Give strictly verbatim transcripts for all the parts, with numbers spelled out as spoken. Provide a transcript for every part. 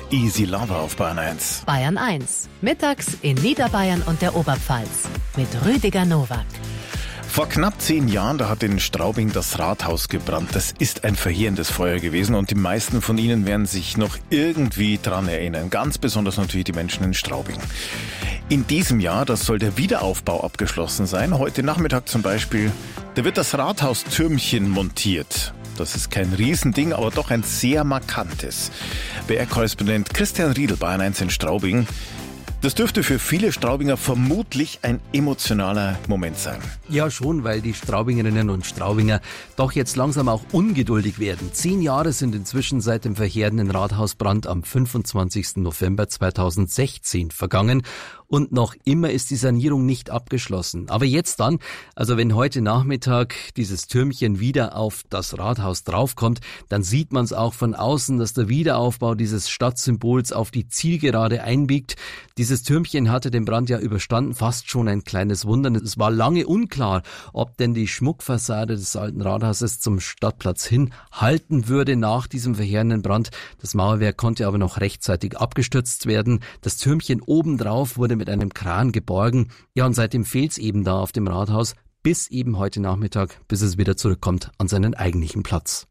Easy Lover auf Bayern eins. Bayern eins, mittags in Niederbayern und der Oberpfalz mit Rüdiger Nowak. Vor knapp zehn Jahren, da hat in Straubing das Rathaus gebrannt. Das ist ein verheerendes Feuer gewesen und die meisten von Ihnen werden sich noch irgendwie dran erinnern. Ganz besonders natürlich die Menschen in Straubing. In diesem Jahr, das soll der Wiederaufbau abgeschlossen sein. Heute Nachmittag zum Beispiel, da wird das Rathaustürmchen montiert. Das ist kein Riesending, aber doch ein sehr markantes. B R-Korrespondent Christian Riedl, Bayern eins in Straubing. Das dürfte für viele Straubinger vermutlich ein emotionaler Moment sein. Ja, schon, weil die Straubingerinnen und Straubinger doch jetzt langsam auch ungeduldig werden. Zehn Jahre sind inzwischen seit dem verheerenden Rathausbrand am fünfundzwanzigsten November zweitausendsechzehn vergangen. Und noch immer ist die Sanierung nicht abgeschlossen. Aber jetzt dann, also wenn heute Nachmittag dieses Türmchen wieder auf das Rathaus draufkommt, dann sieht man es auch von außen, dass der Wiederaufbau dieses Stadtsymbols auf die Zielgerade einbiegt. Dieses Türmchen hatte den Brand ja überstanden, fast schon ein kleines Wunder. Es war lange unklar, ob denn die Schmuckfassade des alten Rathauses zum Stadtplatz hin halten würde nach diesem verheerenden Brand. Das Mauerwerk konnte aber noch rechtzeitig abgestürzt werden. Das Türmchen obendrauf wurde mit einem Kran geborgen. Ja, und seitdem fehlt's eben da auf dem Rathaus, bis eben heute Nachmittag, bis es wieder zurückkommt an seinen eigentlichen Platz.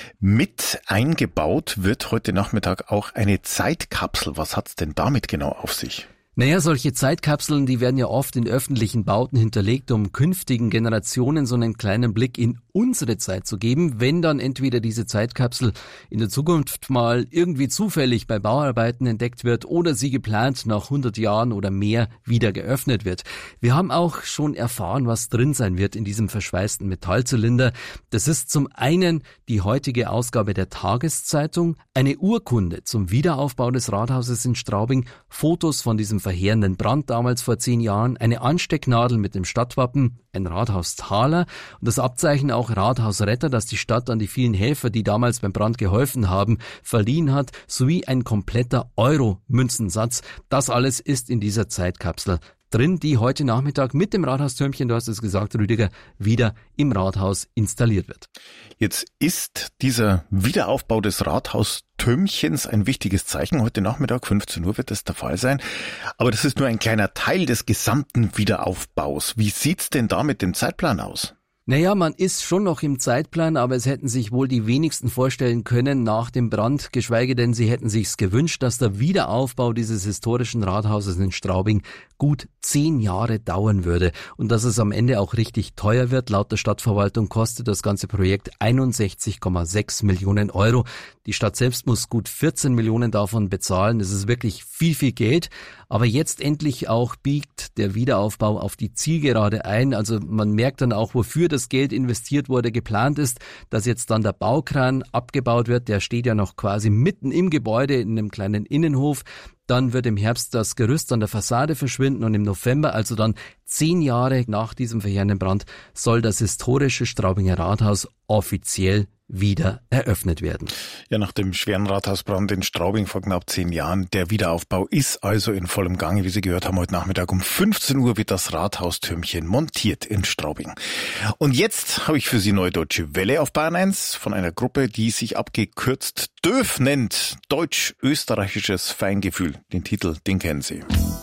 Mit eingebaut wird heute Nachmittag auch eine Zeitkapsel. Was hat's denn damit genau auf sich? Naja, solche Zeitkapseln, die werden ja oft in öffentlichen Bauten hinterlegt, um künftigen Generationen so einen kleinen Blick in unsere Zeit zu geben, wenn dann entweder diese Zeitkapsel in der Zukunft mal irgendwie zufällig bei Bauarbeiten entdeckt wird oder sie geplant nach hundert Jahren oder mehr wieder geöffnet wird. Wir haben auch schon erfahren, was drin sein wird in diesem verschweißten Metallzylinder. Das ist zum einen die heutige Ausgabe der Tageszeitung, eine Urkunde zum Wiederaufbau des Rathauses in Straubing, Fotos von diesem verheerenden Brand damals vor zehn Jahren, eine Anstecknadel mit dem Stadtwappen, ein Rathaustaler und das Abzeichen auch Rathausretter, das die Stadt an die vielen Helfer, die damals beim Brand geholfen haben, verliehen hat, sowie ein kompletter Euro-Münzensatz. Das alles ist in dieser Zeitkapsel drin, die heute Nachmittag mit dem Rathaustürmchen, du hast es gesagt, Rüdiger, wieder im Rathaus installiert wird. Jetzt ist dieser Wiederaufbau des Rathaustürmchens ein wichtiges Zeichen. Heute Nachmittag, fünfzehn Uhr, wird das der Fall sein. Aber das ist nur ein kleiner Teil des gesamten Wiederaufbaus. Wie sieht's denn da mit dem Zeitplan aus? Naja, man ist schon noch im Zeitplan, aber es hätten sich wohl die wenigsten vorstellen können nach dem Brand, geschweige denn sie hätten sich's gewünscht, dass der Wiederaufbau dieses historischen Rathauses in Straubing gut zehn Jahre dauern würde und dass es am Ende auch richtig teuer wird. Laut der Stadtverwaltung kostet das ganze Projekt einundsechzig Komma sechs Millionen Euro. Die Stadt selbst muss gut vierzehn Millionen davon bezahlen. Das ist wirklich viel, viel Geld. Aber jetzt endlich auch biegt der Wiederaufbau auf die Zielgerade ein. Also man merkt dann auch, wofür das Geld investiert wurde. Geplant ist, dass jetzt dann der Baukran abgebaut wird. Der steht ja noch quasi mitten im Gebäude in einem kleinen Innenhof. Dann wird im Herbst das Gerüst an der Fassade verschwinden und im November, also dann zehn Jahre nach diesem verheerenden Brand, soll das historische Straubinger Rathaus offiziell wieder eröffnet werden. Ja, nach dem schweren Rathausbrand in Straubing vor knapp zehn Jahren. Der Wiederaufbau ist also in vollem Gange. Wie Sie gehört haben, heute Nachmittag um fünfzehn Uhr wird das Rathaustürmchen montiert in Straubing. Und jetzt habe ich für Sie Neue Deutsche Welle auf Bayern eins von einer Gruppe, die sich abgekürzt D Ö F nennt. Deutsch-österreichisches Feingefühl. Den Titel, den kennen Sie.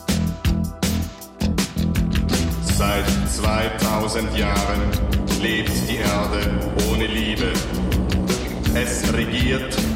Seit zweitausend Jahren lebt die Erde ohne Liebe. Es regiert